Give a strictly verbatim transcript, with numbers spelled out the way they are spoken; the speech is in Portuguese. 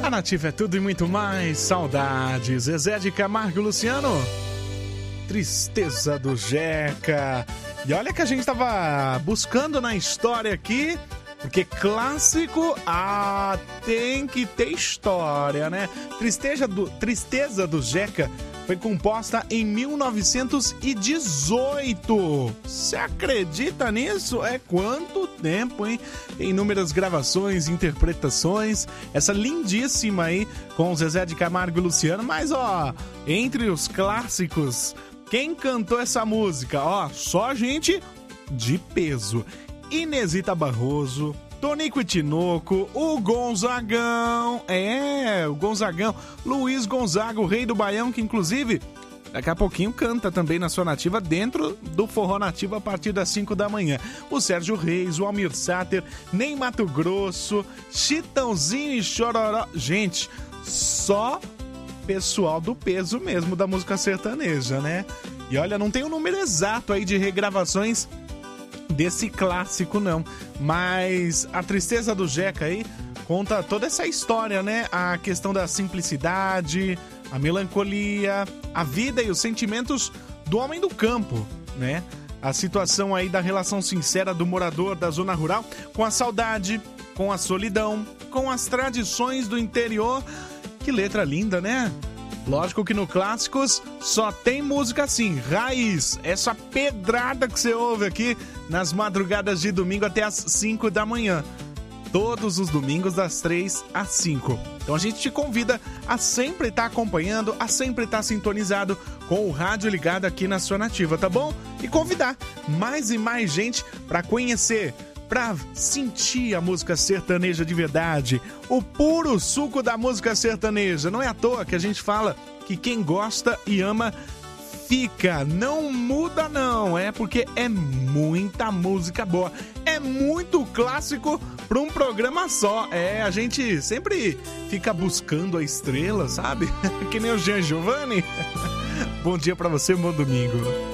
A Nativa é tudo e muito mais. Saudades. Zezé de Camargo e Luciano. Tristeza do Jeca. E olha que a gente tava buscando na história aqui, porque clássico, ah, tem que ter história, né? Tristeza do, Tristeza do Jeca foi composta em mil novecentos e dezoito. Você acredita nisso? É quanto tempo, hein? Inúmeras gravações, interpretações. Essa lindíssima aí com Zezé de Camargo e Luciano. Mas, ó, entre os clássicos, quem cantou essa música? Ó, só gente de peso. Inesita Barroso, Tonico e Tinoco, o Gonzagão, é, o Gonzagão, Luiz Gonzaga, o rei do Baião, que inclusive daqui a pouquinho canta também na sua nativa, dentro do Forró Nativa a partir das cinco da manhã. O Sérgio Reis, o Almir Sater, Ney Mato Grosso, Chitãozinho e Chororó. Gente, só pessoal do peso mesmo da música sertaneja, né? E olha, não tem o um número exato aí de regravações desse clássico, não. Mas a Tristeza do Jeca aí conta toda essa história, né? A questão da simplicidade, a melancolia, a vida e os sentimentos do homem do campo, né? A situação aí da relação sincera do morador da zona rural com a saudade, com a solidão, com as tradições do interior. Que letra linda, né? Lógico que no Clássicos só tem música assim, raiz, essa pedrada que você ouve aqui nas madrugadas de domingo até as cinco da manhã. Todos os domingos das três às cinco. Então a gente te convida a sempre estar acompanhando, a sempre estar sintonizado com o rádio ligado aqui na sua nativa, tá bom? E convidar mais e mais gente para conhecer, pra sentir a música sertaneja de verdade, o puro suco da música sertaneja. Não é à toa que a gente fala que quem gosta e ama fica, não muda não, é porque é muita música boa, é muito clássico para um programa só. É, a gente sempre fica buscando a estrela, sabe? Que nem o Jean Giovanni. Bom dia para você, bom domingo.